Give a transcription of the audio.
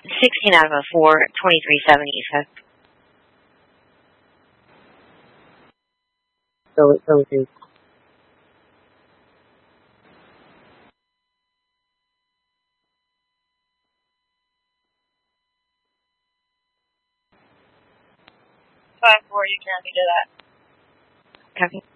16 out of a 4, 2370, so. So it is. Five, four, you can do that. Copy.